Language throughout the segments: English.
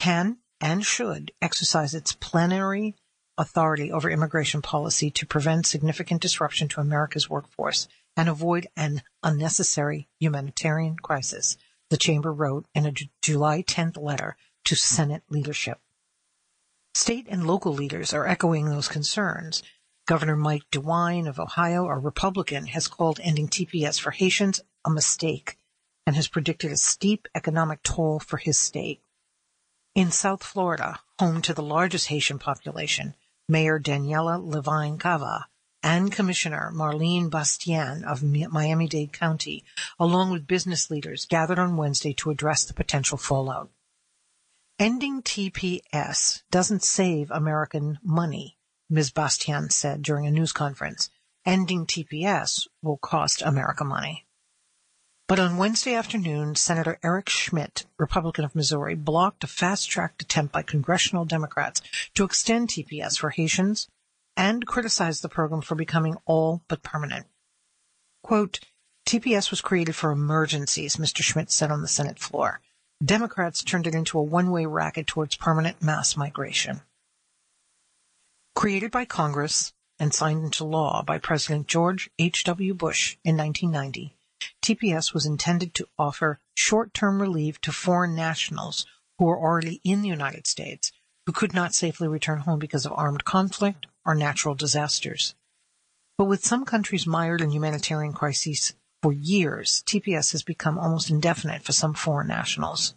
can and should exercise its plenary authority over immigration policy to prevent significant disruption to America's workforce and avoid an unnecessary humanitarian crisis, the chamber wrote in a July 10th letter to Senate leadership. State and local leaders are echoing those concerns. Governor Mike DeWine of Ohio, a Republican, has called ending TPS for Haitians a mistake and has predicted a steep economic toll for his state. In South Florida, home to the largest Haitian population, Mayor Daniela Levine Cava and Commissioner Marlene Bastien of Miami-Dade County, along with business leaders, gathered on Wednesday to address the potential fallout. Ending TPS doesn't save American money, Ms. Bastien said during a news conference. Ending TPS will cost America money. But on Wednesday afternoon, Senator Eric Schmidt, Republican of Missouri, blocked a fast-tracked attempt by congressional Democrats to extend TPS for Haitians and criticized the program for becoming all but permanent. Quote, TPS was created for emergencies, Mr. Schmidt said on the Senate floor. Democrats turned it into a one-way racket towards permanent mass migration. Created by Congress and signed into law by President George H.W. Bush in 1990, TPS was intended to offer short-term relief to foreign nationals who were already in the United States who could not safely return home because of armed conflict or natural disasters. But with some countries mired in humanitarian crises for years, TPS has become almost indefinite for some foreign nationals.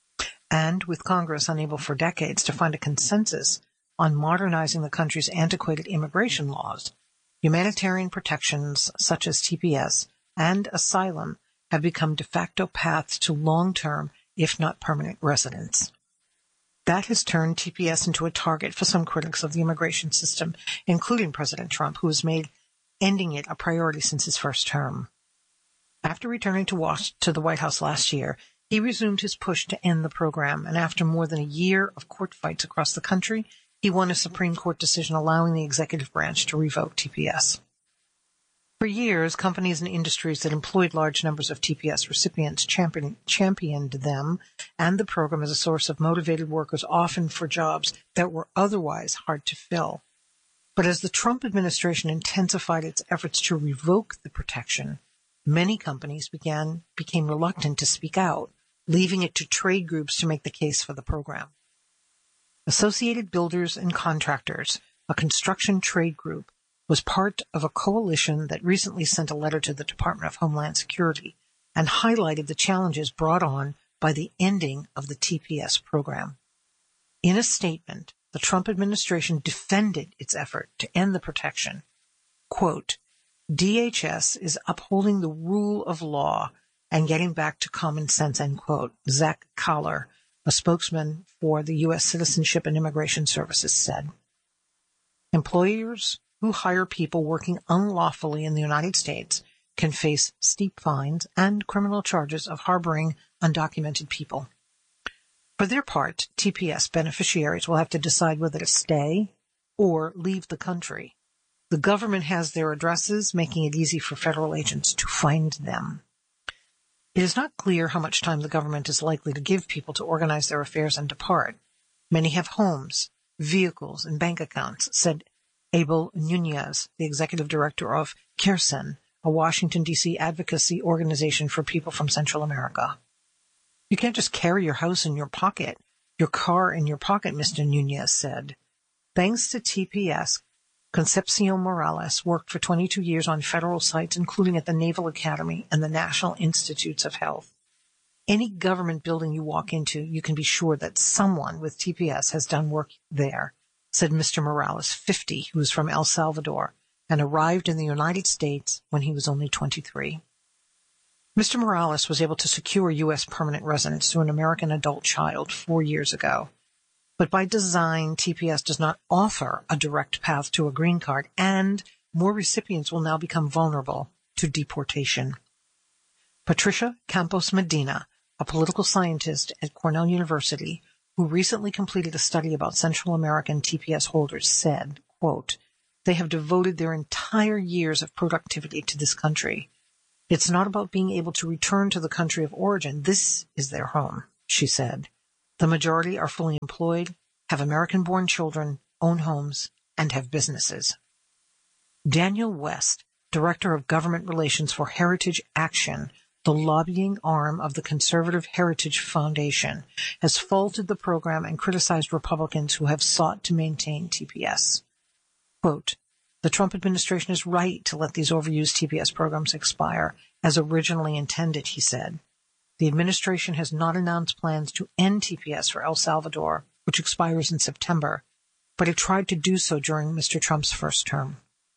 And with Congress unable for decades to find a consensus on modernizing the country's antiquated immigration laws, humanitarian protections such as TPS and asylum have become de facto paths to long-term, if not permanent, residence. That has turned TPS into a target for some critics of the immigration system, including President Trump, who has made ending it a priority since his first term. After returning to the White House last year, he resumed his push to end the program, and after more than a year of court fights across the country, he won a Supreme Court decision allowing the executive branch to revoke TPS. For years, companies and industries that employed large numbers of TPS recipients championed them and the program as a source of motivated workers, often for jobs that were otherwise hard to fill. But as the Trump administration intensified its efforts to revoke the protection, many companies became reluctant to speak out, leaving it to trade groups to make the case for the program. Associated Builders and Contractors, a construction trade group, was part of a coalition that recently sent a letter to the Department of Homeland Security and highlighted the challenges brought on by the ending of the TPS program. In a statement, the Trump administration defended its effort to end the protection. Quote, DHS is upholding the rule of law and getting back to common sense, end quote, Zach Collar, a spokesman for the U.S. Citizenship and Immigration Services, said. Employers who hire people working unlawfully in the United States can face steep fines and criminal charges of harboring undocumented people. For their part, TPS beneficiaries will have to decide whether to stay or leave the country. The government has their addresses, making it easy for federal agents to find them. It is not clear how much time the government is likely to give people to organize their affairs and depart. Many have homes, vehicles, and bank accounts, said Abel Nunez, the executive director of CareCen, a Washington, D.C. advocacy organization for people from Central America. You can't just carry your house in your pocket, your car in your pocket, Mr. Nunez said. Thanks to TPS, Concepcion Morales worked for 22 years on federal sites, including at the Naval Academy and the National Institutes of Health. Any government building you walk into, you can be sure that someone with TPS has done work there, said Mr. Morales, 50, who was from El Salvador and arrived in the United States when he was only 23. Mr. Morales was able to secure U.S. permanent residence through an American adult child 4 years ago. But by design, TPS does not offer a direct path to a green card, and more recipients will now become vulnerable to deportation. Patricia Campos Medina, a political scientist at Cornell University, who recently completed a study about Central American TPS holders, said, quote, they have devoted their entire years of productivity to this country. It's not about being able to return to the country of origin. This is their home, she said. The majority are fully employed, have American-born children, own homes, and have businesses. Daniel West, Director of Government Relations for Heritage Action, the lobbying arm of the Conservative Heritage Foundation, has faulted the program and criticized Republicans who have sought to maintain TPS. Quote, "The Trump administration is right to let these overused TPS programs expire as originally intended," he said. The administration has not announced plans to end TPS for El Salvador, which expires in September, but it tried to do so during Mr. Trump's first term.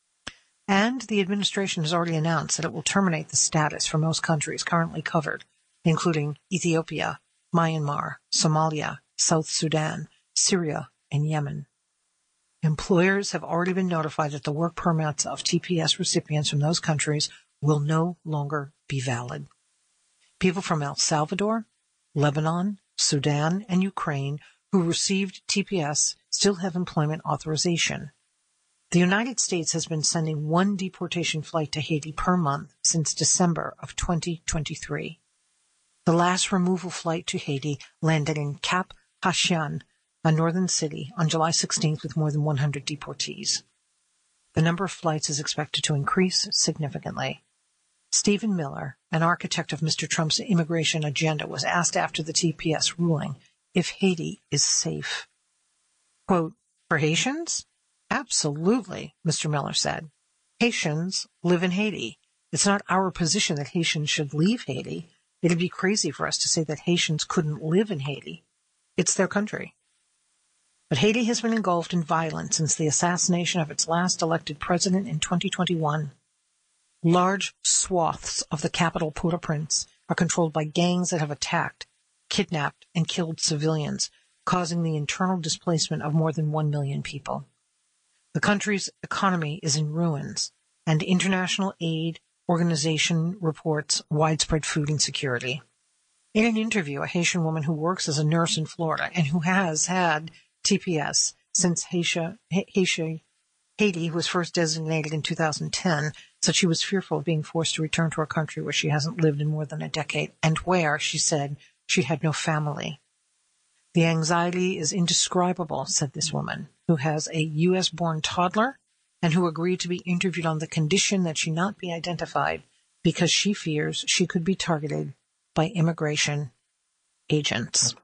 And the administration has already announced that it will terminate the status for most countries currently covered, including Ethiopia, Myanmar, Somalia, South Sudan, Syria, and Yemen. Employers have already been notified that the work permits of TPS recipients from those countries will no longer be valid. People from El Salvador, Lebanon, Sudan, and Ukraine who received TPS still have employment authorization. The United States has been sending one deportation flight to Haiti per month since December of 2023. The last removal flight to Haiti landed in Cap Haitian, a northern city, on July 16th with more than 100 deportees. The number of flights is expected to increase significantly. Stephen Miller, an architect of Mr. Trump's immigration agenda, was asked after the TPS ruling if Haiti is safe. Quote, "For Haitians? Absolutely," Mr. Miller said. "Haitians live in Haiti. It's not our position that Haitians should leave Haiti. It'd be crazy for us to say that Haitians couldn't live in Haiti. It's their country." But Haiti has been engulfed in violence since the assassination of its last elected president in 2021. Large swaths of the capital, Port-au-Prince, are controlled by gangs that have attacked, kidnapped, and killed civilians, causing the internal displacement of more than 1 million people. The country's economy is in ruins, and international aid organization reports widespread food insecurity. In an interview, a Haitian woman who works as a nurse in Florida and who has had TPS since Haiti was first designated in 2010, said she was fearful of being forced to return to a country where she hasn't lived in more than a decade and where, she said, she had no family. "The anxiety is indescribable," said this woman, who has a U.S.-born toddler and who agreed to be interviewed on the condition that she not be identified because she fears she could be targeted by immigration agents.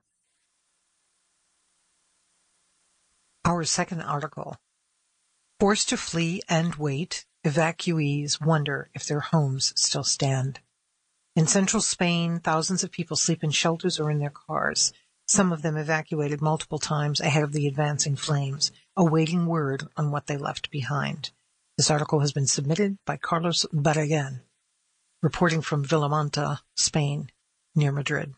Our second article. Forced to flee and wait, evacuees wonder if their homes still stand. In central Spain, thousands of people sleep in shelters or in their cars. Some of them evacuated multiple times ahead of the advancing flames, awaiting word on what they left behind. This article has been submitted by Carlos Barragan, reporting from Villamonta, Spain, near Madrid.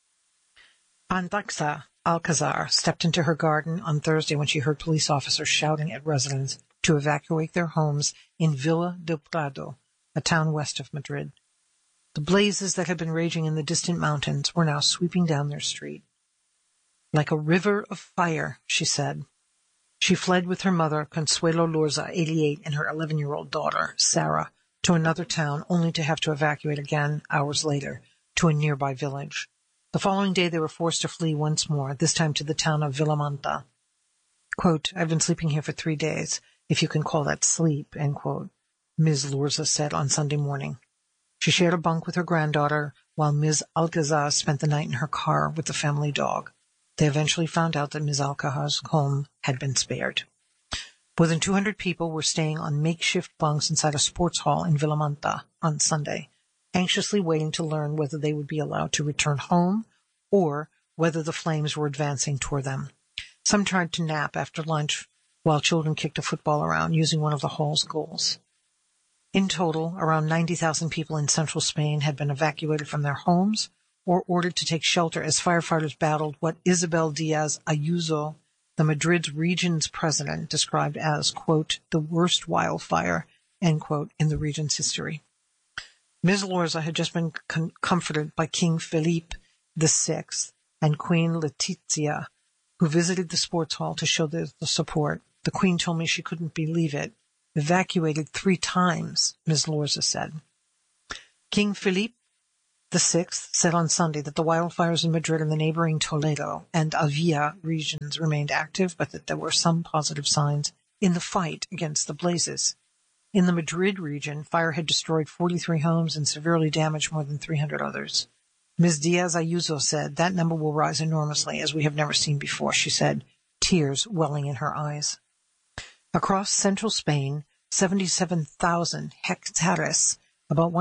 Andaxa Alcazar stepped into her garden on Thursday when she heard police officers shouting at residents to evacuate their homes in Villa del Prado, a town west of Madrid. The blazes that had been raging in the distant mountains were now sweeping down their street. "Like a river of fire," she said. She fled with her mother, Consuelo Lorza, 88, and her 11-year-old daughter, Sarah, to another town, only to have to evacuate again hours later to a nearby village. The following day they were forced to flee once more, this time to the town of Villamonta. Quote, "I've been sleeping here for 3 days, if you can call that sleep," end quote, Ms. Lorza said on Sunday morning. She shared a bunk with her granddaughter, while Ms. Alcazar spent the night in her car with the family dog. They eventually found out that Ms. Alcazar's home had been spared. More than 200 people were staying on makeshift bunks inside a sports hall in Villamonta on Sunday, anxiously waiting to learn whether they would be allowed to return home or whether the flames were advancing toward them. Some tried to nap after lunch while children kicked a football around using one of the hall's goals. In total, around 90,000 people in central Spain had been evacuated from their homes or ordered to take shelter as firefighters battled what Isabel Díaz Ayuso, the Madrid's region's president, described as, quote, "the worst wildfire," end quote, in the region's history. Ms. Lorza had just been comforted by King Felipe VI and Queen Letizia, who visited the sports hall to show the support. "The Queen told me she couldn't believe it. Evacuated 3 times, Ms. Lorza said. King Felipe The 6th said on Sunday that the wildfires in Madrid and the neighboring Toledo and Avia regions remained active, but that there were some positive signs in the fight against the blazes. In the Madrid region, fire had destroyed 43 homes and severely damaged more than 300 others. Ms. Diaz Ayuso said, "That number will rise enormously, as we have never seen before," she said, tears welling in her eyes. Across central Spain, 77,000 hectares, about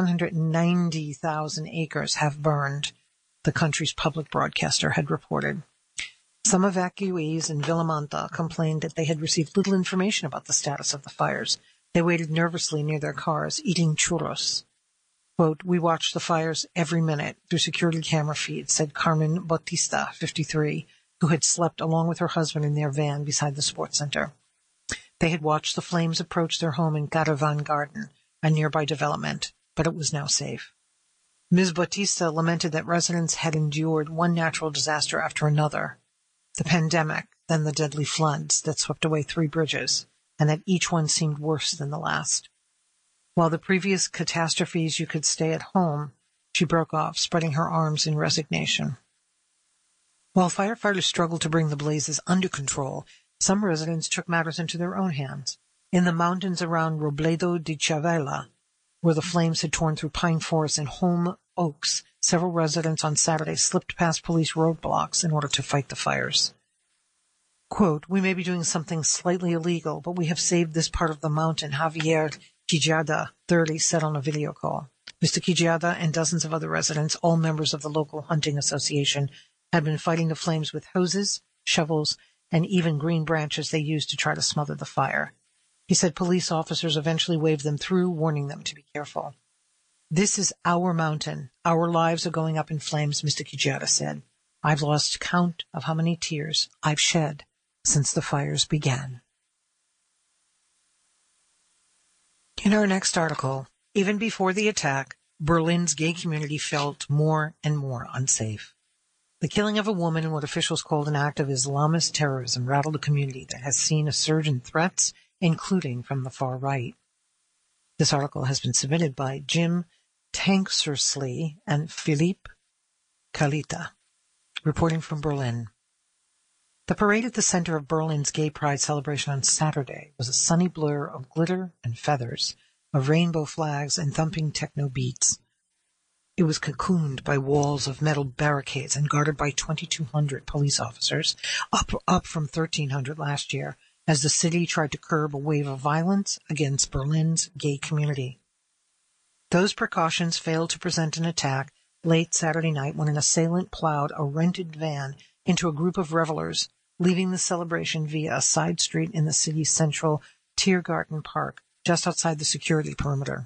190,000 acres, have burned, the country's public broadcaster had reported. Some evacuees in Villamanta complained that they had received little information about the status of the fires. They waited nervously near their cars, eating churros. Quote, "We watched the fires every minute through security camera feeds," said Carmen Bautista, 53, who had slept along with her husband in their van beside the sports center. They had watched the flames approach their home in Caravan Garden, a nearby development, but it was now safe. Ms. Bautista lamented that residents had endured one natural disaster after another, the pandemic, then the deadly floods that swept away 3 bridges, and that each one seemed worse than the last. While the previous catastrophes you could stay at home, she broke off, spreading her arms in resignation. While firefighters struggled to bring the blazes under control, some residents took matters into their own hands. In the mountains around Robledo de Chavela, where the flames had torn through pine forests and holm oaks, several residents on Saturday slipped past police roadblocks in order to fight the fires. Quote, "We may be doing something slightly illegal, but we have saved this part of the mountain," Javier Quijada, 30, said on a video call. Mr. Quijada and dozens of other residents, all members of the local hunting association, had been fighting the flames with hoses, shovels, and even green branches they used to try to smother the fire. He said police officers eventually waved them through, warning them to be careful. "This is our mountain. Our lives are going up in flames," Mr. Quijada said. "I've lost count of how many tears I've shed since the fires began." In our next article, even before the attack, Berlin's gay community felt more and more unsafe. The killing of a woman in what officials called an act of Islamist terrorism rattled a community that has seen a surge in threats, including from the far right. This article has been submitted by Jim Tanksersley and Philippe Kalita, reporting from Berlin. The parade at the center of Berlin's Gay Pride celebration on Saturday was a sunny blur of glitter and feathers, of rainbow flags and thumping techno beats. It was cocooned by walls of metal barricades and guarded by 2,200 police officers, up from 1,300 last year, as the city tried to curb a wave of violence against Berlin's gay community. Those precautions failed to prevent an attack late Saturday night when an assailant plowed a rented van into a group of revelers, leaving the celebration via a side street in the city's central Tiergarten Park, just outside the security perimeter.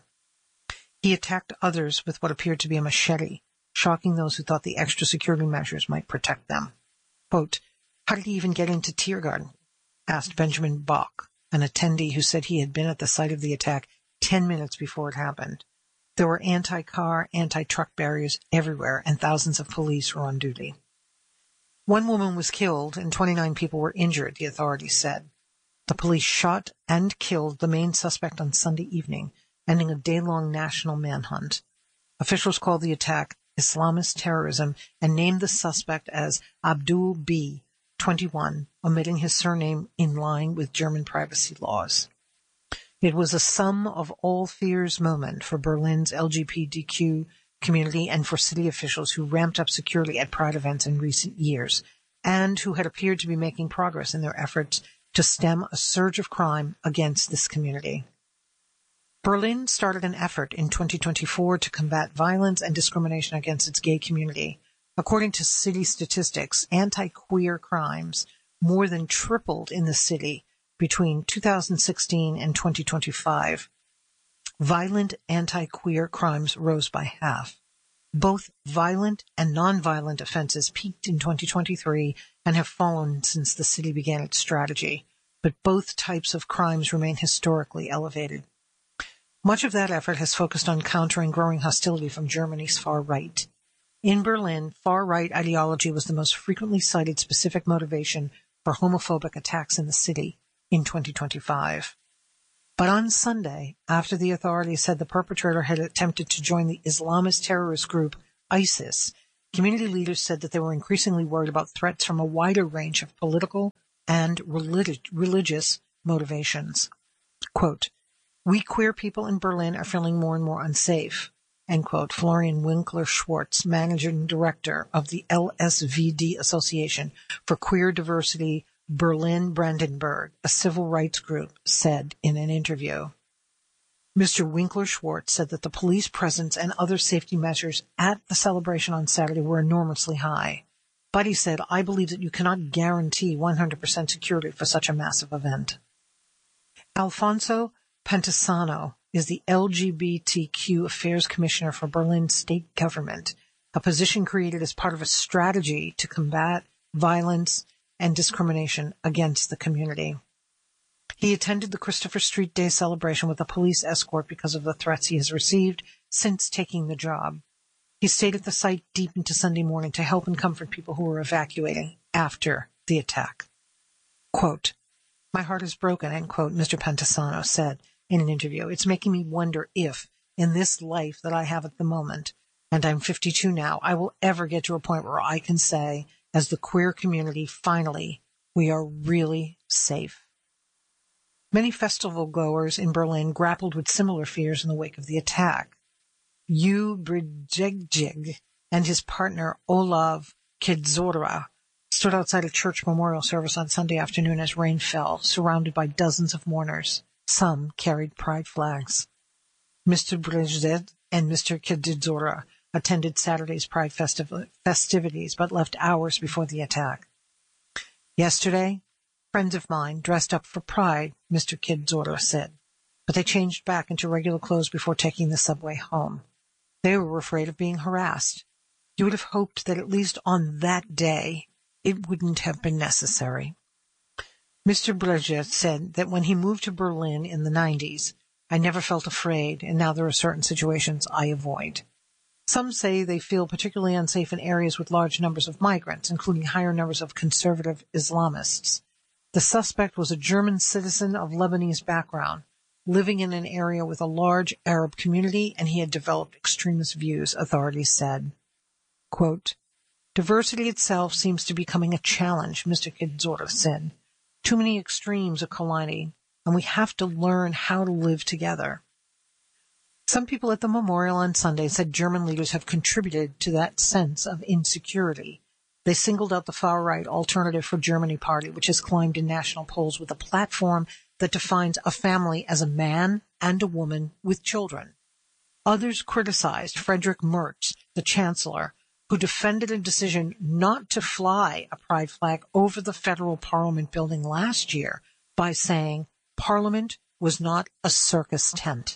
He attacked others with what appeared to be a machete, shocking those who thought the extra security measures might protect them. Quote, "How did he even get into Tiergarten?" asked Benjamin Bach, an attendee who said he had been at the site of the attack 10 minutes before it happened. There were anti-car, anti-truck barriers everywhere, and thousands of police were on duty. One woman was killed and 29 people were injured, the authorities said. The police shot and killed the main suspect on Sunday evening, ending a day-long national manhunt. Officials called the attack Islamist terrorism and named the suspect as Abdul B., 21, omitting his surname in line with German privacy laws. It was a sum of all fears moment for Berlin's LGBTQ community and for city officials who ramped up security at Pride events in recent years, and who had appeared to be making progress in their efforts to stem a surge of crime against this community. Berlin started an effort in 2024 to combat violence and discrimination against its gay community. According to city statistics, anti-queer crimes more than tripled in the city between 2016 and 2025. Violent anti-queer crimes rose by half. Both violent and non-violent offenses peaked in 2023 and have fallen since the city began its strategy, but both types of crimes remain historically elevated. Much of that effort has focused on countering growing hostility from Germany's far right. In Berlin, far-right ideology was the most frequently cited specific motivation for homophobic attacks in the city in 2025. But on Sunday, after the authorities said the perpetrator had attempted to join the Islamist terrorist group ISIS, community leaders said that they were increasingly worried about threats from a wider range of political and religious motivations. Quote, "We queer people in Berlin are feeling more and more unsafe," end quote. Florian Winkler-Schwartz, managing director of the LSVD Association for Queer Diversity Berlin-Brandenburg, a civil rights group, said in an interview. Mr. Winkler-Schwartz said that the police presence and other safety measures at the celebration on Saturday were enormously high. But he said, "I believe that you cannot guarantee 100% security for such a massive event." Alfonso Pantisano is the LGBTQ Affairs Commissioner for Berlin State Government, a position created as part of a strategy to combat violence and discrimination against the community. He attended the Christopher Street Day celebration with a police escort because of the threats he has received since taking the job. He stayed at the site deep into Sunday morning to help and comfort people who were evacuating after the attack. Quote, "My heart is broken," end quote, Mr. Pantisano said in an interview. "It's making me wonder if, in this life that I have at the moment, and I'm 52 now, I will ever get to a point where I can say, as the queer community, finally, we are really safe." Many festival goers in Berlin grappled with similar fears in the wake of the attack. Yu Bridjeg and his partner Olav Kidzora stood outside a church memorial service on Sunday afternoon as rain fell, surrounded by dozens of mourners. Some carried pride flags. Mr. Bridjeg and Mr. Kidzora attended Saturday's Pride festivities, but left hours before the attack. "Yesterday, friends of mine dressed up for Pride," Mr. Kidzora said, "but they changed back into regular clothes before taking the subway home. They were afraid of being harassed. You would have hoped that at least on that day it wouldn't have been necessary." Mr. Bridjeg said that when he moved to Berlin in the 90s, "I never felt afraid, and now there are certain situations I avoid." Some say they feel particularly unsafe in areas with large numbers of migrants, including higher numbers of conservative Islamists. The suspect was a German citizen of Lebanese background, living in an area with a large Arab community, and he had developed extremist views, authorities said. Quote, "Diversity itself seems to be becoming a challenge," Mr. Kidzora said. "Too many extremes are colliding, and we have to learn how to live together." Some people at the memorial on Sunday said German leaders have contributed to that sense of insecurity. They singled out the far-right Alternative for Germany party, which has climbed in national polls with a platform that defines a family as a man and a woman with children. Others criticized Friedrich Merz, the chancellor, who defended a decision not to fly a pride flag over the federal parliament building last year by saying Parliament was not a circus tent.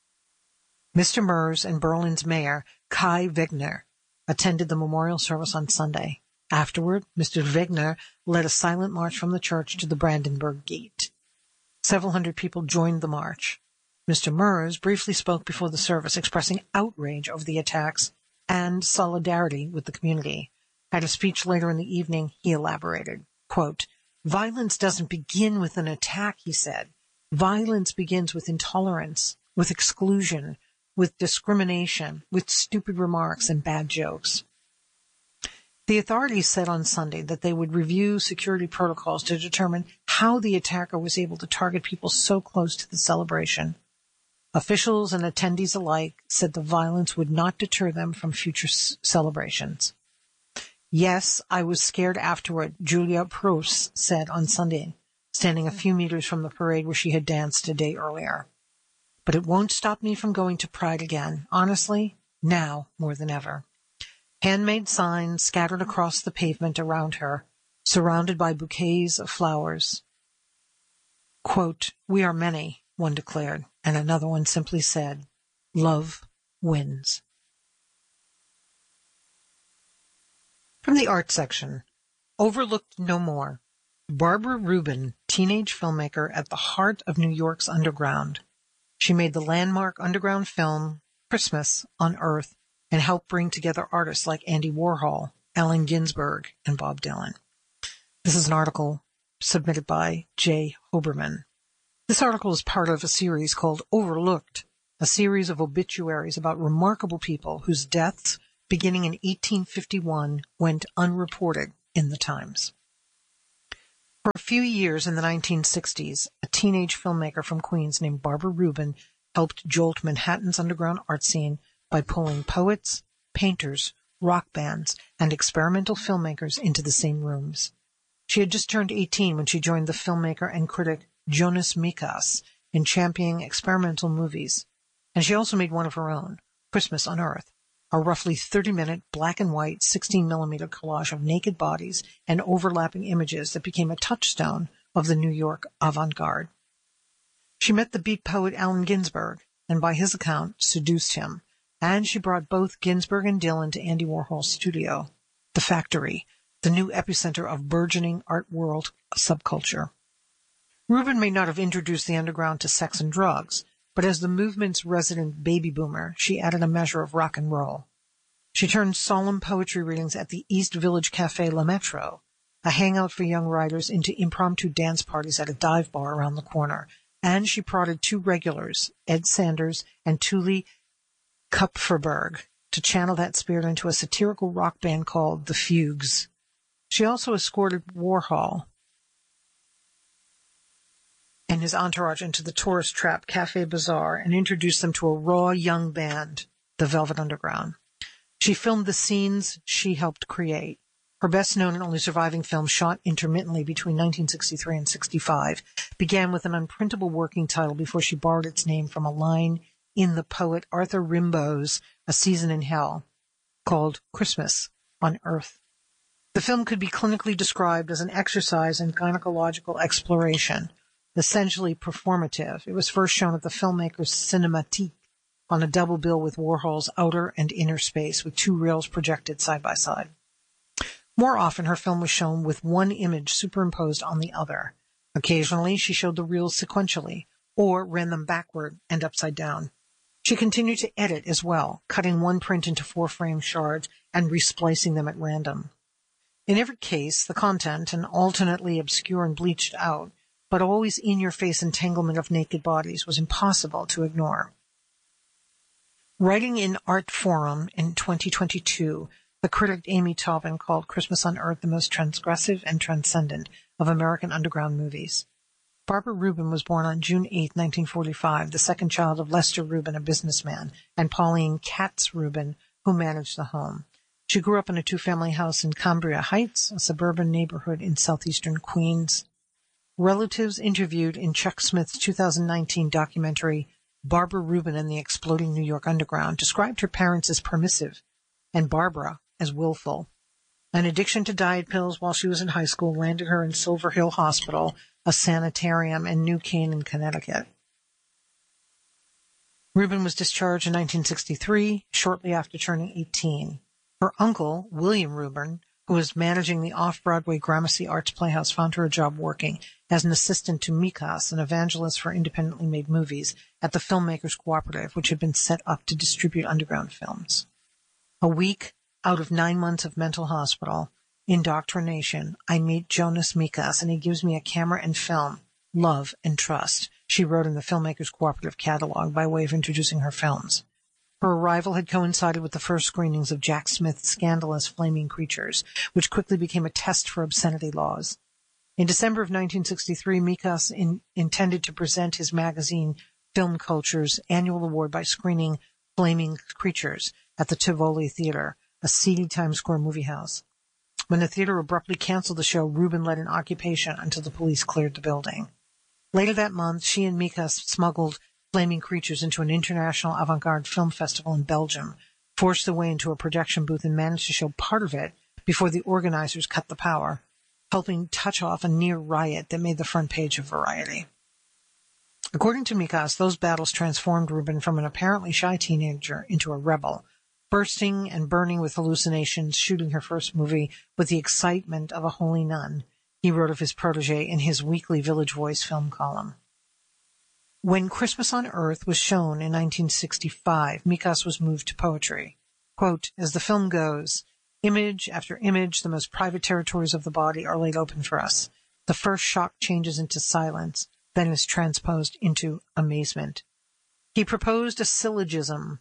Mr. Merz and Berlin's mayor, Kai Wegner, attended the memorial service on Sunday. Afterward, Mr. Wegner led a silent march from the church to the Brandenburg Gate. Several hundred people joined the march. Mr. Merz briefly spoke before the service, expressing outrage over the attacks and solidarity with the community. At a speech later in the evening, he elaborated, quote, "Violence doesn't begin with an attack," he said. "Violence begins with intolerance, with exclusion, with discrimination, with stupid remarks and bad jokes." The authorities said on Sunday that they would review security protocols to determine how the attacker was able to target people so close to the celebration. Officials and attendees alike said the violence would not deter them from future celebrations. "Yes, I was scared afterward," Julia Proust said on Sunday, standing a few meters from the parade where she had danced a day earlier. "But it won't stop me from going to Pride again. Honestly, now more than ever." Handmade signs scattered across the pavement around her, surrounded by bouquets of flowers. Quote, "We are many," one declared, and another one simply said, "Love wins." From the art section, Overlooked No More. Barbara Rubin, teenage filmmaker at the heart of New York's underground. She made the landmark underground film Christmas on Earth and helped bring together artists like Andy Warhol, Allen Ginsberg, and Bob Dylan. This is an article submitted by Jay Hoberman. This article is part of a series called Overlooked, a series of obituaries about remarkable people whose deaths beginning in 1851, went unreported in the Times. For a few years in the 1960s, a teenage filmmaker from Queens named Barbara Rubin helped jolt Manhattan's underground art scene by pulling poets, painters, rock bands, and experimental filmmakers into the same rooms. She had just turned 18 when she joined the filmmaker and critic Jonas Mekas in championing experimental movies, and she also made one of her own, Christmas on Earth, a roughly 30-minute black-and-white 16mm collage of naked bodies and overlapping images that became a touchstone of the New York avant-garde. She met the beat poet Allen Ginsberg, and by his account, seduced him, and she brought both Ginsberg and Dylan to Andy Warhol's studio, The Factory, the new epicenter of burgeoning art world subculture. Rubin may not have introduced the underground to sex and drugs, but as the movement's resident baby boomer, she added a measure of rock and roll. She turned solemn poetry readings at the East Village Cafe Le Metro, a hangout for young writers, into impromptu dance parties at a dive bar around the corner, and she prodded two regulars, Ed Sanders and Tuli Kupferberg, to channel that spirit into a satirical rock band called The Fugues. She also escorted Warhol and his entourage into the tourist trap Cafe Bazaar and introduced them to a raw young band, the Velvet Underground. She filmed the scenes she helped create. Her best-known and only surviving film, shot intermittently between 1963 and 65, began with an unprintable working title before she borrowed its name from a line in the poet Arthur Rimbaud's A Season in Hell, called Christmas on Earth. The film could be clinically described as an exercise in gynecological exploration, essentially performative. It was first shown at the filmmaker's Cinématique on a double bill with Warhol's Outer and Inner Space, with two reels projected side by side. More often, her film was shown with one image superimposed on the other. Occasionally, she showed the reels sequentially, or ran them backward and upside down. She continued to edit as well, cutting one print into 4-frame shards and resplicing them at random. In every case, the content, an alternately obscure and bleached out, but always in-your-face entanglement of naked bodies, was impossible to ignore. Writing in Art Forum in 2022, the critic Amy Taubin called Christmas on Earth the most transgressive and transcendent of American underground movies. Barbara Rubin was born on June 8, 1945, the second child of Lester Rubin, a businessman, and Pauline Katz Rubin, who managed the home. She grew up in a two-family house in Cambria Heights, a suburban neighborhood in southeastern Queens. Relatives interviewed in Chuck Smith's 2019 documentary, Barbara Rubin and the Exploding New York Underground, described her parents as permissive and Barbara as willful. An addiction to diet pills while she was in high school landed her in Silver Hill Hospital, a sanitarium in New Canaan, Connecticut. Rubin was discharged in 1963, shortly after turning 18. Her uncle, William Rubin, who was managing the off-Broadway Gramercy Arts Playhouse, found her a job working as an assistant to Mekas, an evangelist for independently made movies, at the Filmmakers Cooperative, which had been set up to distribute underground films. A week out of 9 months of mental hospital, indoctrination, I meet Jonas Mekas, and he gives me a camera and film, love and trust, she wrote in the Filmmakers Cooperative catalog by way of introducing her films. Her arrival had coincided with the first screenings of Jack Smith's scandalous Flaming Creatures, which quickly became a test for obscenity laws. In December of 1963, Mekas intended to present his magazine Film Culture's annual award by screening Flaming Creatures at the Tivoli Theater, a seedy Times Square movie house. When the theater abruptly canceled the show, Rubin led an occupation until the police cleared the building. Later that month, she and Mekas smuggled Flaming Creatures into an international avant-garde film festival in Belgium, forced their way into a projection booth, and managed to show part of it before the organizers cut the power, helping touch off a near riot that made the front page of Variety. According to Mekas, those battles transformed Rubin from an apparently shy teenager into a rebel, bursting and burning with hallucinations, shooting her first movie with the excitement of a holy nun, he wrote of his protege in his weekly Village Voice film column. When Christmas on Earth was shown in 1965, Mekas was moved to poetry. Quote, as the film goes, image after image, the most private territories of the body are laid open for us. The first shock changes into silence, then is transposed into amazement. He proposed a syllogism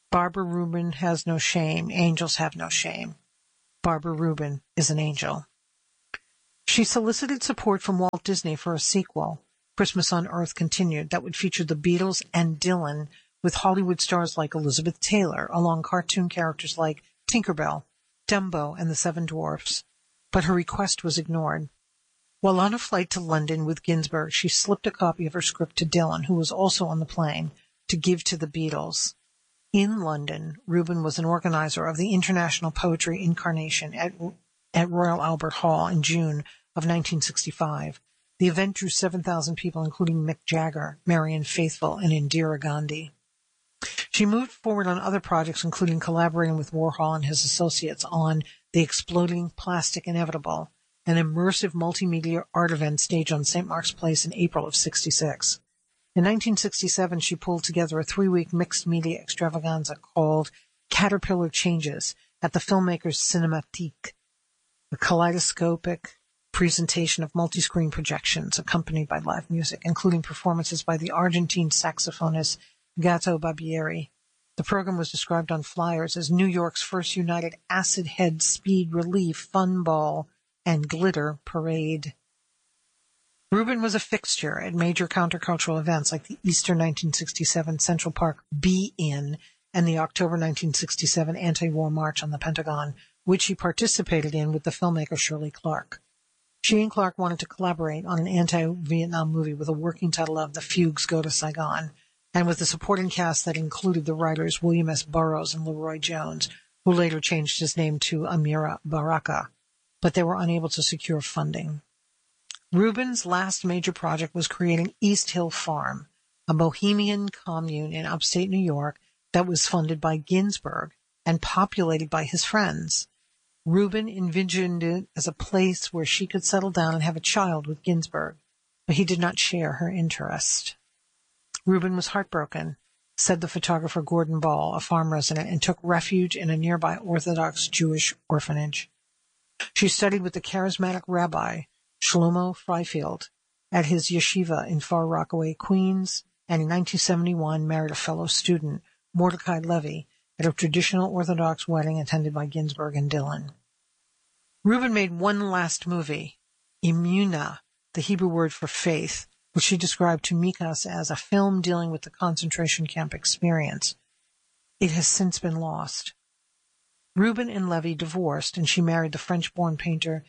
Barbara Rubin has no shame. Angels have no shame. Barbara Rubin is an angel. She solicited support from Walt Disney for a sequel, Christmas on Earth Continued, that would feature the Beatles and Dylan with Hollywood stars like Elizabeth Taylor, along cartoon characters like Tinkerbell, Dumbo, and the Seven Dwarfs. But her request was ignored. While on a flight to London with Ginsberg, she slipped a copy of her script to Dylan, who was also on the plane, to give to the Beatles. In London, Rubin was an organizer of the International Poetry Incarnation at Royal Albert Hall in June of 1965. The event drew 7,000 people, including Mick Jagger, Marianne Faithfull, and Indira Gandhi. She moved forward on other projects, including collaborating with Warhol and his associates on The Exploding Plastic Inevitable, an immersive multimedia art event staged on St. Mark's Place in April of '66. In 1967, she pulled together a 3-week mixed media extravaganza called Caterpillar Changes at the filmmaker's Cinémathèque, a kaleidoscopic presentation of multi-screen projections accompanied by live music, including performances by the Argentine saxophonist Gato Barbieri. The program was described on flyers as New York's first united acid head speed relief fun ball and glitter parade. Rubin was a fixture at major countercultural events like the Easter 1967 Central Park Be-In and the October 1967 Anti-War March on the Pentagon, which he participated in with the filmmaker Shirley Clark. She and Clark wanted to collaborate on an anti-Vietnam movie with a working title of The Fugues Go to Saigon, and with a supporting cast that included the writers William S. Burroughs and Leroy Jones, who later changed his name to Amira Baraka, but they were unable to secure funding. Rubin's last major project was creating East Hill Farm, a bohemian commune in upstate New York that was funded by Ginsberg and populated by his friends. Rubin envisioned it as a place where she could settle down and have a child with Ginsberg, but he did not share her interest. Rubin was heartbroken, said the photographer Gordon Ball, a farm resident, and took refuge in a nearby Orthodox Jewish orphanage. She studied with the charismatic rabbi Shlomo Freifield at his yeshiva in Far Rockaway, Queens, and in 1971 married a fellow student, Mordecai Levy, at a traditional Orthodox wedding attended by Ginsberg and Dylan. Rubin made one last movie, Emunah, the Hebrew word for faith, which she described to Mikas as a film dealing with the concentration camp experience. It has since been lost. Rubin and Levy divorced, and she married the French-born painter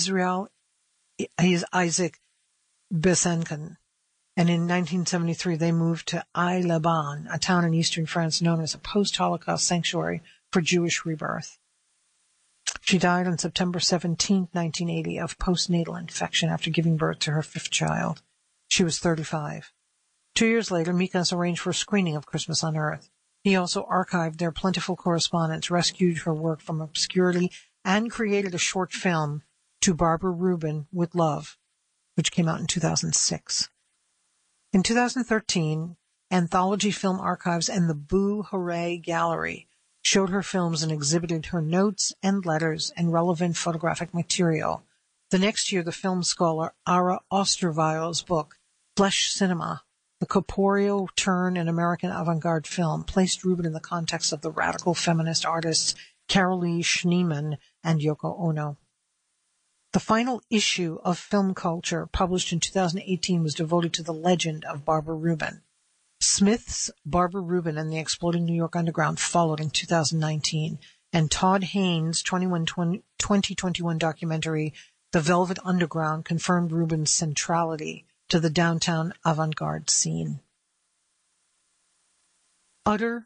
Isaac Besançon, and in 1973 they moved to Aix-les-Bains, a town in eastern France known as a post-Holocaust sanctuary for Jewish rebirth. She died on September 17, 1980, of postnatal infection after giving birth to her 5th child. She was 35. 2 years later, Mikas arranged for a screening of Christmas on Earth. He also archived their plentiful correspondence, rescued her work from obscurity, and created a short film, To Barbara Rubin with Love, which came out in 2006. In 2013, Anthology Film Archives and the Boo Hooray Gallery showed her films and exhibited her notes and letters and relevant photographic material. The next year, the film scholar Ara Osterweil's book, Flesh Cinema, The Corporeal Turn in American Avant-Garde Film, placed Rubin in the context of the radical feminist artists Carolee Schneemann and Yoko Ono. The final issue of Film Culture, published in 2018, was devoted to the legend of Barbara Rubin. Smith's Barbara Rubin and the Exploding New York Underground followed in 2019, and Todd Haynes' 2021 documentary, The Velvet Underground, confirmed Rubin's centrality to the downtown avant-garde scene. Utterly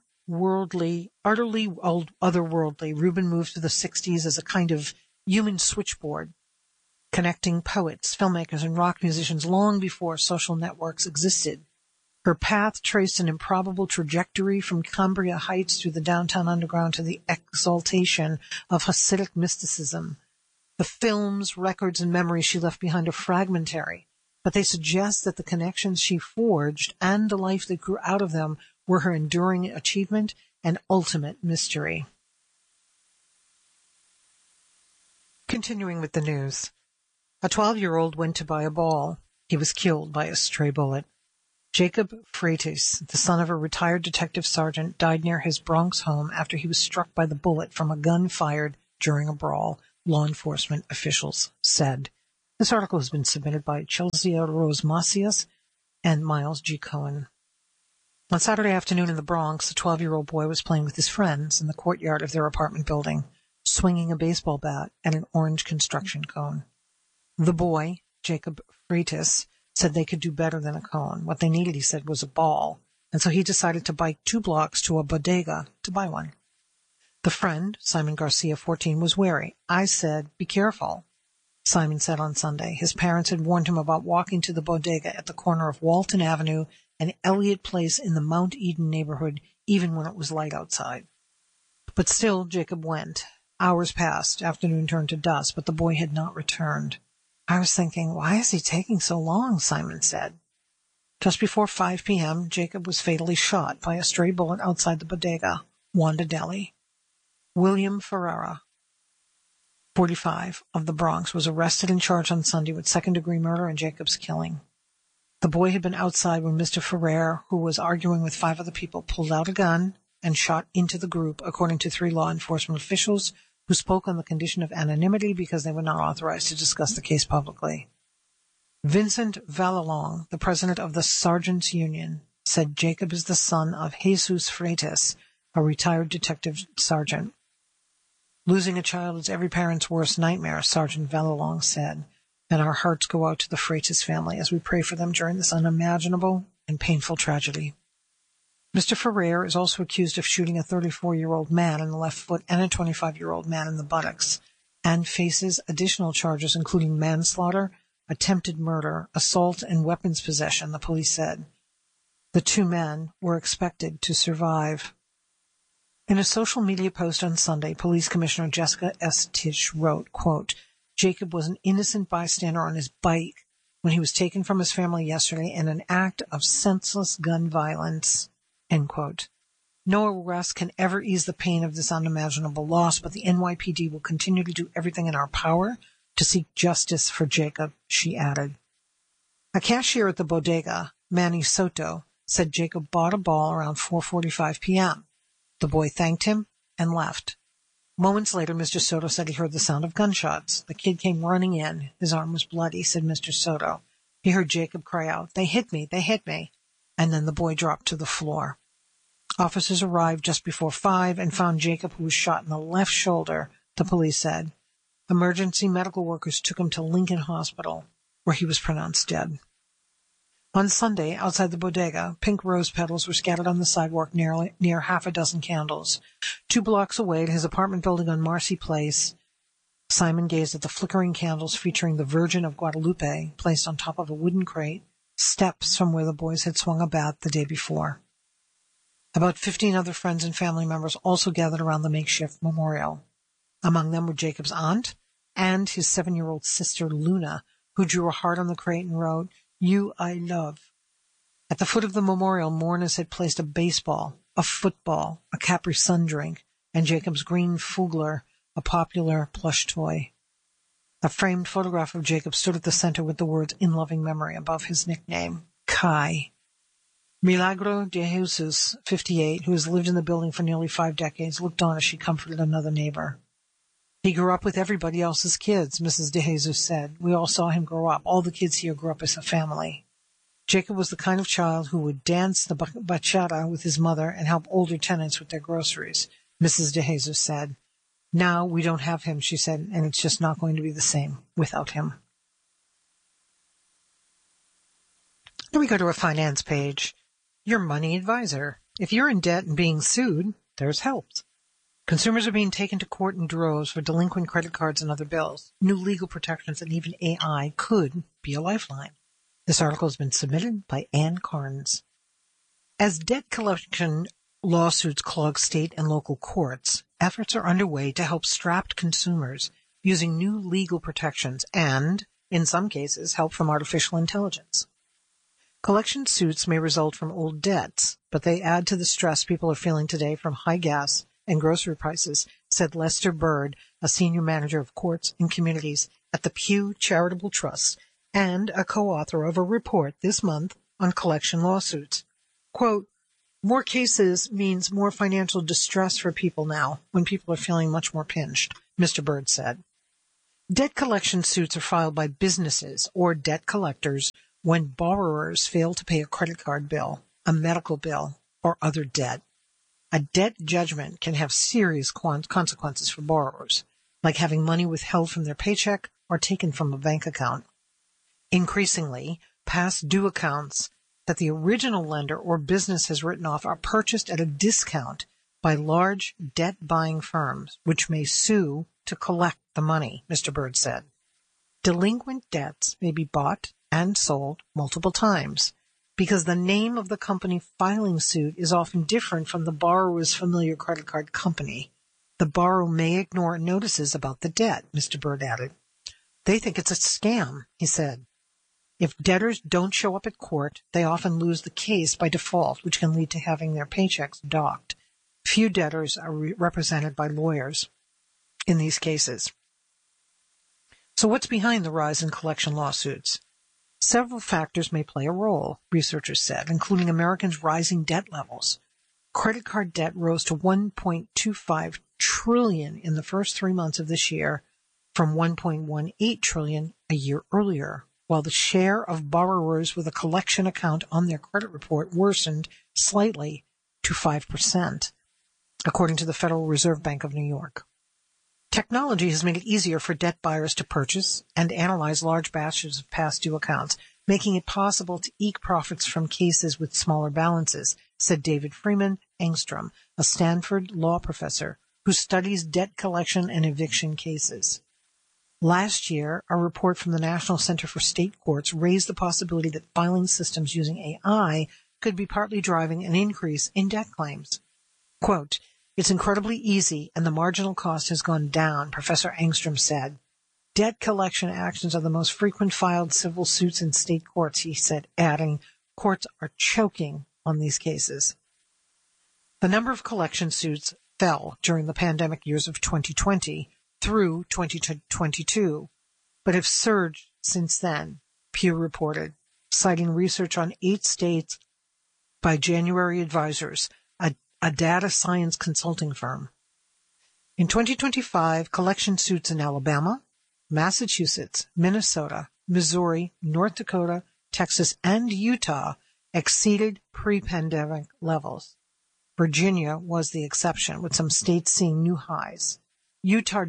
otherworldly, Rubin moved through the 60s as a kind of human switchboard, connecting poets, filmmakers, and rock musicians long before social networks existed. Her path traced an improbable trajectory from Cambria Heights through the downtown underground to the exaltation of Hasidic mysticism. The films, records, and memories she left behind are fragmentary, but they suggest that the connections she forged and the life that grew out of them were her enduring achievement and ultimate mystery. Continuing with the news. A 12-year-old went to buy a ball. He was killed by a stray bullet. Jacob Freitas, the son of a retired detective sergeant, died near his Bronx home after he was struck by the bullet from a gun fired during a brawl, law enforcement officials said. This article has been submitted by Chelsea Rose Macias and Miles G. Cohen. On Saturday afternoon in the Bronx, a 12-year-old boy was playing with his friends in the courtyard of their apartment building, swinging a baseball bat at an orange construction cone. The boy, Jacob Freitas, said they could do better than a cone. What they needed, he said, was a ball, and so he decided to bike 2 blocks to a bodega to buy one. The friend, Simon Garcia, 14, was wary. I said, "Be careful," Simon said on Sunday. His parents had warned him about walking to the bodega at the corner of Walton Avenue and Elliott Place in the Mount Eden neighborhood, even when it was light outside. But still, Jacob went. Hours passed, afternoon turned to dusk, but the boy had not returned. I was thinking, why is he taking so long, Simon said. Just before 5 p.m., Jacob was fatally shot by a stray bullet outside the bodega, Wanda Deli. William Ferreira, 45, of the Bronx, was arrested and charged on Sunday with second-degree murder and Jacob's killing. The boy had been outside when Mr. Ferrer, who was arguing with 5 other people, pulled out a gun and shot into the group, according to 3 law enforcement officials who spoke on the condition of anonymity because they were not authorized to discuss the case publicly. Vincent Valalong, the president of the Sergeants Union, said Jacob is the son of Jesus Freitas, a retired detective sergeant. Losing a child is every parent's worst nightmare, Sergeant Valalong said, and our hearts go out to the Freitas family as we pray for them during this unimaginable and painful tragedy. Mr. Ferrer is also accused of shooting a 34-year-old man in the left foot and a 25-year-old man in the buttocks, and faces additional charges including manslaughter, attempted murder, assault, and weapons possession, the police said. The 2 men were expected to survive. In a social media post on Sunday, Police Commissioner Jessica S. Tisch wrote, quote, Jacob was an innocent bystander on his bike when he was taken from his family yesterday in an act of senseless gun violence. End quote. No arrest can ever ease the pain of this unimaginable loss, but the NYPD will continue to do everything in our power to seek justice for Jacob, she added. A cashier at the bodega, Manny Soto, said Jacob bought a ball around 4:45 p.m. The boy thanked him and left. Moments later, Mr. Soto said he heard the sound of gunshots. The kid came running in. His arm was bloody, said Mr. Soto. He heard Jacob cry out, "They hit me, they hit me," and then the boy dropped to the floor. Officers arrived just before 5 and found Jacob, who was shot in the left shoulder, the police said. Emergency medical workers took him to Lincoln Hospital, where he was pronounced dead. On Sunday, outside the bodega, pink rose petals were scattered on the sidewalk near half a dozen candles. 2 blocks away at his apartment building on Marcy Place, Simon gazed at the flickering candles featuring the Virgin of Guadalupe placed on top of a wooden crate, steps from where the boys had swung a bat the day before. About 15 other friends and family members also gathered around the makeshift memorial. Among them were Jacob's aunt and his 7-year-old sister, Luna, who drew a heart on the crate and wrote, "You I love." At the foot of the memorial, mourners had placed a baseball, a football, a Capri Sun drink, and Jacob's green Fugler, a popular plush toy. A framed photograph of Jacob stood at the center with the words "in loving memory" above his nickname, Kai. Milagro de Jesus, 58, who has lived in the building for nearly 5 decades, looked on as she comforted another neighbor. "He grew up with everybody else's kids," Mrs. de Jesus said. "We all saw him grow up. All the kids here grew up as a family." Jacob was the kind of child who would dance the bachata with his mother and help older tenants with their groceries, Mrs. de Jesus said. "Now we don't have him," she said, "and it's just not going to be the same without him." Then we go to a finance page. Your money advisor. If you're in debt and being sued, there's help. Consumers are being taken to court in droves for delinquent credit cards and other bills. New legal protections and even AI could be a lifeline. This article has been submitted by Ann Carnes. As debt collection lawsuits clog state and local courts, efforts are underway to help strapped consumers using new legal protections and, in some cases, help from artificial intelligence. Collection suits may result from old debts, but they add to the stress people are feeling today from high gas and grocery prices, said Lester Bird, a senior manager of courts and communities at the Pew Charitable Trust and a co-author of a report this month on collection lawsuits. Quote, more cases means more financial distress for people now, when people are feeling much more pinched, Mr. Bird said. Debt collection suits are filed by businesses or debt collectors when borrowers fail to pay a credit card bill, a medical bill, or other debt. A debt judgment can have serious consequences for borrowers, like having money withheld from their paycheck or taken from a bank account. Increasingly, past due accounts that the original lender or business has written off are purchased at a discount by large debt-buying firms, which may sue to collect the money, Mr. Bird said. Delinquent debts may be bought and sold multiple times because the name of the company filing suit is often different from the borrower's familiar credit card company. The borrower may ignore notices about the debt, Mr. Bird added. They think it's a scam, he said. If debtors don't show up at court, they often lose the case by default, which can lead to having their paychecks docked. Few debtors are represented by lawyers in these cases. So what's behind the rise in collection lawsuits? Several factors may play a role, researchers said, including Americans' rising debt levels. Credit card debt rose to $1.25 trillion in the first 3 months of this year from $1.18 trillion a year earlier, while the share of borrowers with a collection account on their credit report worsened slightly to 5%, according to the Federal Reserve Bank of New York. Technology has made it easier for debt buyers to purchase and analyze large batches of past due accounts, making it possible to eke profits from cases with smaller balances, said David Freeman Engstrom, a Stanford law professor who studies debt collection and eviction cases. Last year, a report from the National Center for State Courts raised the possibility that filing systems using AI could be partly driving an increase in debt claims. Quote, it's incredibly easy and the marginal cost has gone down, Professor Engstrom said. Debt collection actions are the most frequent filed civil suits in state courts, he said, adding, courts are choking on these cases. The number of collection suits fell during the pandemic years of 2020 through 2022, but have surged since then, Pew reported, citing research on 8 states by January Advisors, a data science consulting firm. In 2025, collection suits in Alabama, Massachusetts, Minnesota, Missouri, North Dakota, Texas, and Utah exceeded pre-pandemic levels. Virginia was the exception, with some states seeing new highs. Utah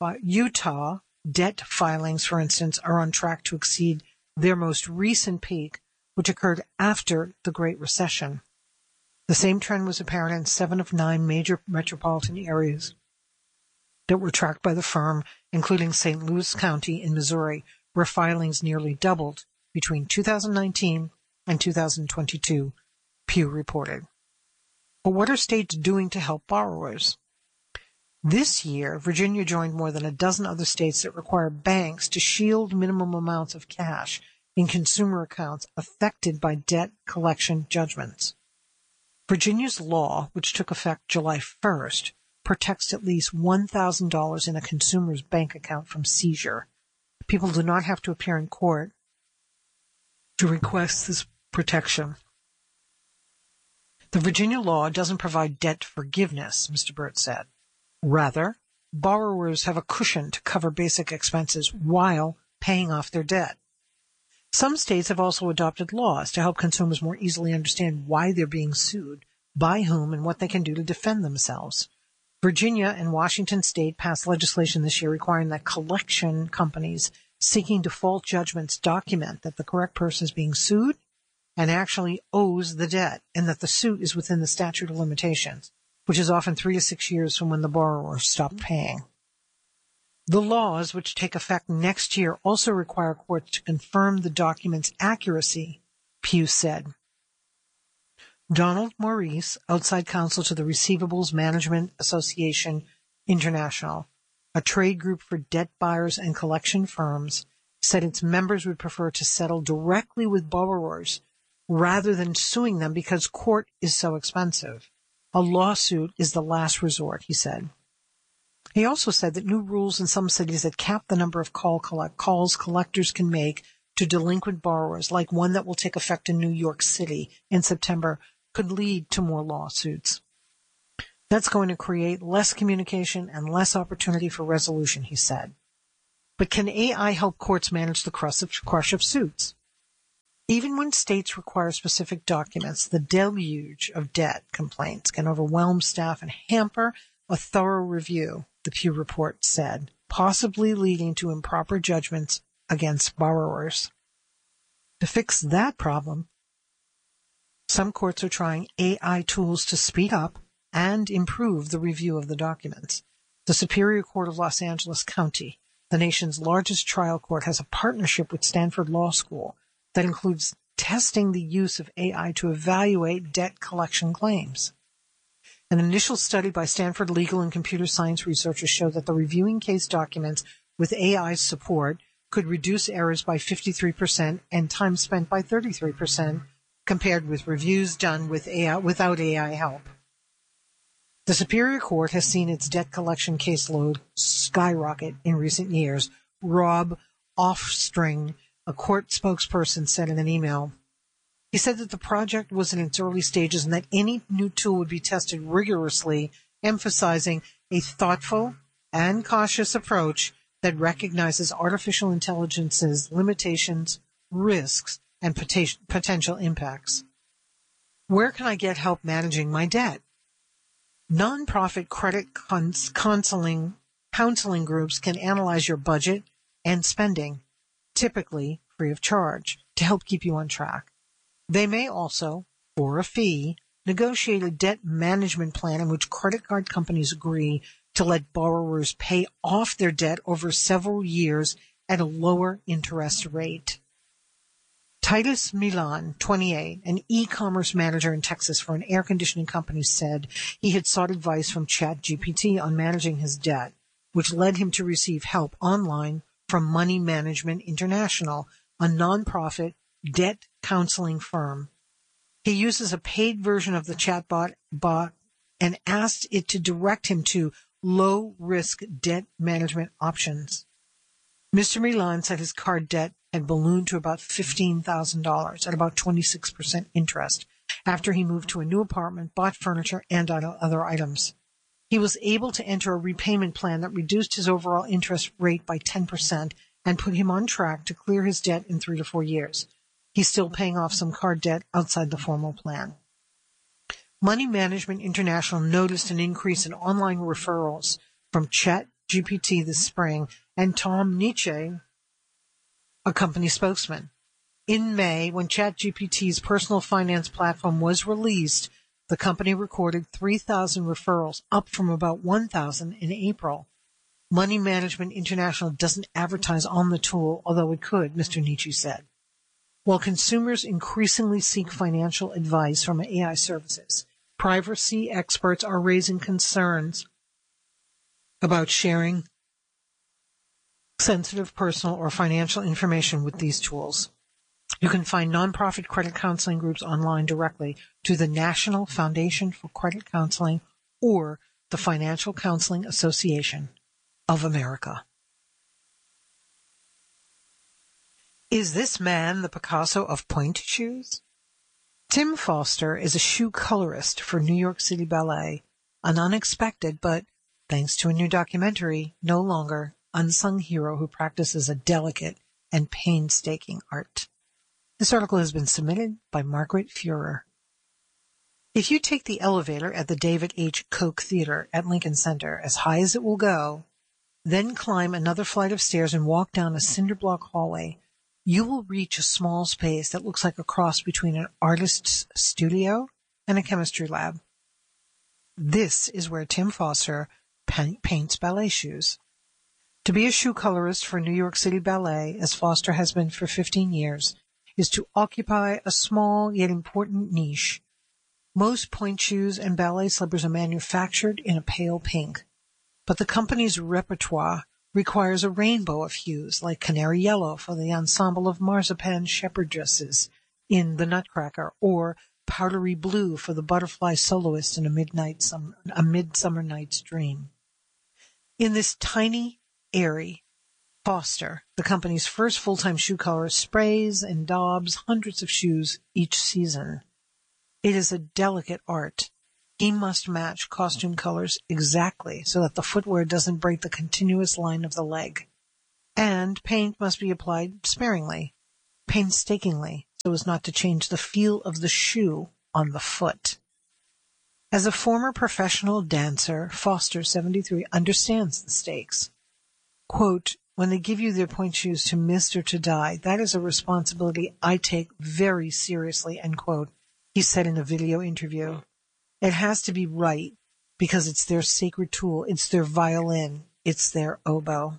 debt filings, for instance, are on track to exceed their most recent peak, which occurred after the Great Recession. The same trend was apparent in 7 of 9 major metropolitan areas that were tracked by the firm, including St. Louis County in Missouri, where filings nearly doubled between 2019 and 2022, Pew reported. But what are states doing to help borrowers? This year, Virginia joined more than a dozen other states that require banks to shield minimum amounts of cash in consumer accounts affected by debt collection judgments. Virginia's law, which took effect July 1st, protects at least $1,000 in a consumer's bank account from seizure. People do not have to appear in court to request this protection. The Virginia law doesn't provide debt forgiveness, Mr. Bird said. Rather, borrowers have a cushion to cover basic expenses while paying off their debt. Some states have also adopted laws to help consumers more easily understand why they're being sued, by whom, and what they can do to defend themselves. Virginia and Washington State passed legislation this year requiring that collection companies seeking default judgments document that the correct person is being sued and actually owes the debt, and that the suit is within the statute of limitations, which is often 3 to 6 years from when the borrower stopped paying. The laws, which take effect next year, also require courts to confirm the document's accuracy, Pew said. Donald Maurice, outside counsel to the Receivables Management Association International, a trade group for debt buyers and collection firms, said its members would prefer to settle directly with borrowers rather than suing them because court is so expensive. A lawsuit is the last resort, he said. He also said that new rules in some cities that cap the number of calls collectors can make to delinquent borrowers, like one that will take effect in New York City in September, could lead to more lawsuits. That's going to create less communication and less opportunity for resolution, he said. But can AI help courts manage the crush of suits? Even when states require specific documents, the deluge of debt complaints can overwhelm staff and hamper a thorough review, the Pew report said, possibly leading to improper judgments against borrowers. To fix that problem, some courts are trying AI tools to speed up and improve the review of the documents. The Superior Court of Los Angeles County, the nation's largest trial court, has a partnership with Stanford Law School that includes testing the use of AI to evaluate debt collection claims. An initial study by Stanford legal and computer science researchers showed that the reviewing case documents with AI's support could reduce errors by 53% and time spent by 33% compared with reviews done with AI, without AI help. The Superior Court has seen its debt collection caseload skyrocket in recent years. Rob Offstring, a court spokesperson, said in an email. He said that the project was in its early stages and that any new tool would be tested rigorously, emphasizing a thoughtful and cautious approach that recognizes artificial intelligence's limitations, risks, and potential impacts. Where can I get help managing my debt? Nonprofit credit counseling groups can analyze your budget and spending, typically free of charge, to help keep you on track. They may also, for a fee, negotiate a debt management plan in which credit card companies agree to let borrowers pay off their debt over several years at a lower interest rate. Titus Milan, 28, an e-commerce manager in Texas for an air conditioning company, said he had sought advice from ChatGPT on managing his debt, which led him to receive help online from Money Management International, a nonprofit debt counseling firm. He uses a paid version of the chatbot and asked it to direct him to low-risk debt management options. Mr. Milan said his card debt had ballooned to about $15,000 at about 26% interest after he moved to a new apartment, bought furniture, and other items. He was able to enter a repayment plan that reduced his overall interest rate by 10% and put him on track to clear his debt in 3 to 4 years. He's still paying off some card debt outside the formal plan. Money Management International noticed an increase in online referrals from ChatGPT this spring, and Tom Nietzsche, a company spokesman. In May, when ChatGPT's personal finance platform was released, the company recorded 3,000 referrals, up from about 1,000 in April. Money Management International doesn't advertise on the tool, although it could, Mr. Nietzsche said. While consumers increasingly seek financial advice from AI services, privacy experts are raising concerns about sharing sensitive personal or financial information with these tools. You can find nonprofit credit counseling groups online directly to the National Foundation for Credit Counseling or the Financial Counseling Association of America. Is this man the Picasso of pointe shoes? Tim Foster is a shoe colorist for New York City Ballet, an unexpected but, thanks to a new documentary, no longer unsung hero who practices a delicate and painstaking art. This article has been submitted by Margaret Fuhrer. If you take the elevator at the David H. Koch Theater at Lincoln Center as high as it will go, then climb another flight of stairs and walk down a cinder block hallway, you will reach a small space that looks like a cross between an artist's studio and a chemistry lab. This is where Tim Foster paints ballet shoes. To be a shoe colorist for New York City Ballet, as Foster has been for 15 years, is to occupy a small yet important niche. Most pointe shoes and ballet slippers are manufactured in a pale pink, but the company's repertoire requires a rainbow of hues, like canary yellow for the ensemble of marzipan shepherd dresses in The Nutcracker, or powdery blue for the butterfly soloist in A Midsummer Night's Dream. In this tiny, airy, Foster, the company's first full-time shoe colorist, sprays and daubs hundreds of shoes each season. It is a delicate art. He must match costume colors exactly so that the footwear doesn't break the continuous line of the leg. And paint must be applied sparingly, painstakingly, so as not to change the feel of the shoe on the foot. As a former professional dancer, Foster, 73, understands the stakes. Quote, "When they give you their point shoes to miss or to die, that is a responsibility I take very seriously," end quote, he said in a video interview. It has to be right because it's their sacred tool, it's their violin, it's their oboe.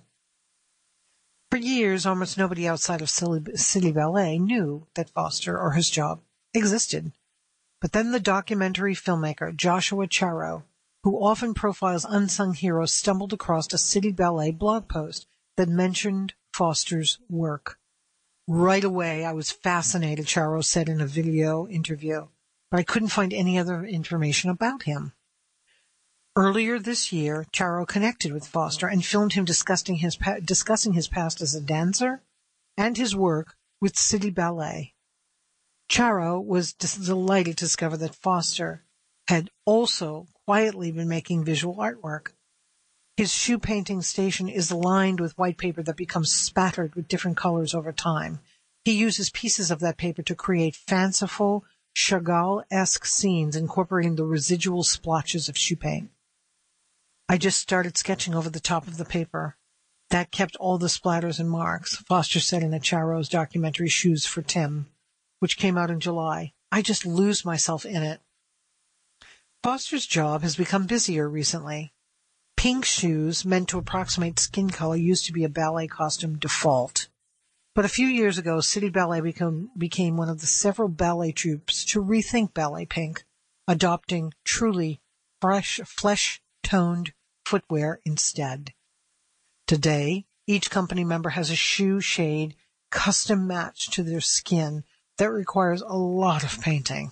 For years, almost nobody outside of City Ballet knew that Foster or his job existed. But then the documentary filmmaker Joshua Charo, who often profiles unsung heroes, stumbled across a City Ballet blog post that mentioned Foster's work. Right away, I was fascinated, Charo said in a video interview, but I couldn't find any other information about him. Earlier this year, Charo connected with Foster and filmed him discussing his past as a dancer and his work with City Ballet. Charo was delighted to discover that Foster had also quietly been making visual artwork. His shoe painting station is lined with white paper that becomes spattered with different colors over time. He uses pieces of that paper to create fanciful, Chagall-esque scenes incorporating the residual splotches of shoe paint. "I just started sketching over the top of the paper. That kept all the splatters and marks," Foster said in a Charo's documentary Shoes for Tim, which came out in July. "I just lose myself in it." Foster's job has become busier recently. Pink shoes meant to approximate skin color used to be a ballet costume default. But a few years ago, City Ballet became one of the several ballet troupes to rethink ballet pink, adopting truly fresh, flesh-toned footwear instead. Today, each company member has a shoe shade custom matched to their skin that requires a lot of painting.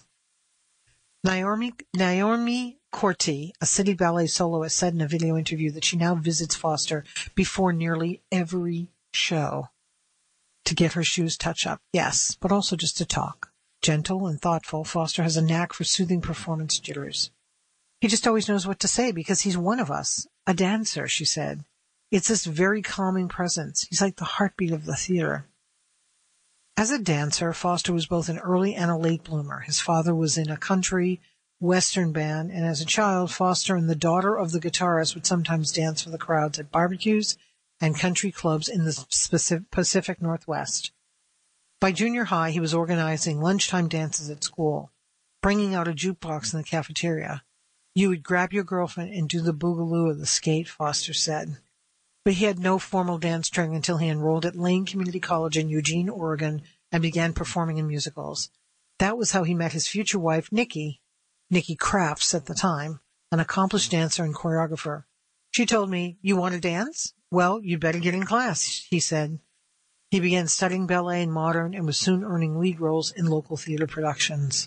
Naomi Corti, a City Ballet soloist, said in a video interview that she now visits Foster before nearly every show to get her shoes touch-up. Yes, but also just to talk. Gentle and thoughtful, Foster has a knack for soothing performance jitters. "He just always knows what to say because he's one of us, a dancer," she said. "It's this very calming presence. He's like the heartbeat of the theater." As a dancer, Foster was both an early and a late bloomer. His father was in a country western band, and as a child, Foster and the daughter of the guitarist would sometimes dance for the crowds at barbecues and country clubs in the Pacific Northwest. By junior high, he was organizing lunchtime dances at school, bringing out a jukebox in the cafeteria. "You would grab your girlfriend and do the boogaloo or the skate," Foster said. But he had no formal dance training until he enrolled at Lane Community College in Eugene, Oregon, and began performing in musicals. That was how he met his future wife, Nikki Crafts at the time, an accomplished dancer and choreographer. "She told me, 'You want to dance? Well, you'd better get in class,' he said." He began studying ballet and modern and was soon earning lead roles in local theater productions.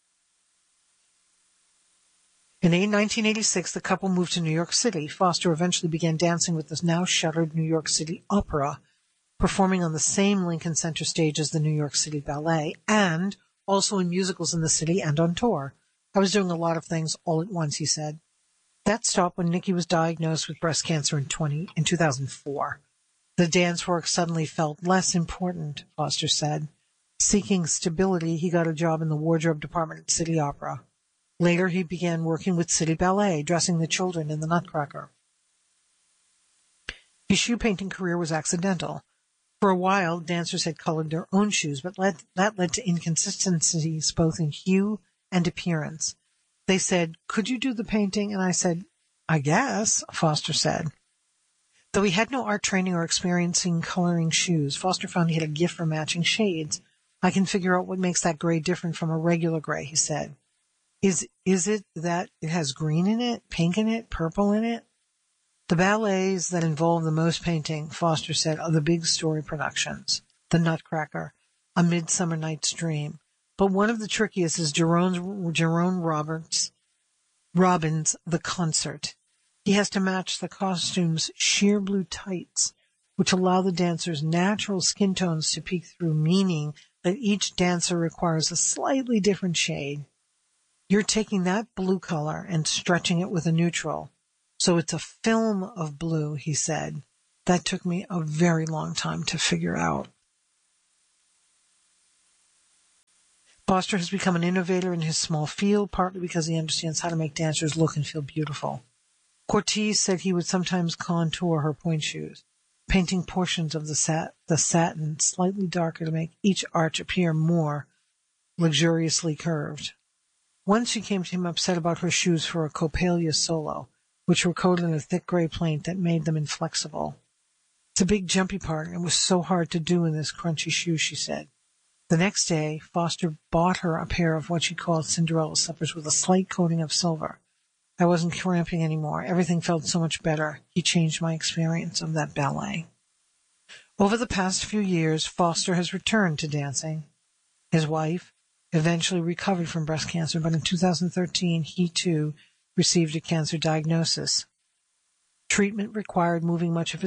In 1986, the couple moved to New York City. Foster eventually began dancing with the now-shuttered New York City Opera, performing on the same Lincoln Center stage as the New York City Ballet, and also in musicals in the city and on tour. "I was doing a lot of things all at once," he said. That stopped when Nikki was diagnosed with breast cancer in 2004. The dance work suddenly felt less important, Foster said. Seeking stability, he got a job in the wardrobe department at City Opera. Later, he began working with City Ballet, dressing the children in the Nutcracker. His shoe painting career was accidental. For a while, dancers had colored their own shoes, but that led to inconsistencies both in hue and appearance. They said, "Could you do the painting?" And I said, "I guess," Foster said. Though he had no art training or experience in coloring shoes, Foster found he had a gift for matching shades. "I can figure out what makes that gray different from a regular gray," he said. Is it that it has green in it, pink in it, purple in it? The ballets that involve the most painting, Foster said, are the big story productions. The Nutcracker, A Midsummer Night's Dream. But one of the trickiest is Jerome Robbins' The Concert. He has to match the costume's sheer blue tights which allow the dancer's natural skin tones to peek through, meaning that each dancer requires a slightly different shade. You're taking that blue color and stretching it with a neutral. So it's a film of blue, he said. That took me a very long time to figure out. Foster has become an innovator in his small field, partly because he understands how to make dancers look and feel beautiful. Cortese said he would sometimes contour her pointe shoes, painting portions of the satin slightly darker to make each arch appear more luxuriously curved. Once she came to him upset about her shoes for a Coppelia solo, which were coated in a thick gray paint that made them inflexible. It's a big jumpy part, and it was so hard to do in this crunchy shoe, she said. The next day, Foster bought her a pair of what she called Cinderella slippers with a slight coating of silver. I wasn't cramping anymore. Everything felt so much better. He changed my experience of that ballet. Over the past few years, Foster has returned to dancing. His wife eventually recovered from breast cancer, but in 2013, he too received a cancer diagnosis. Treatment required moving much of his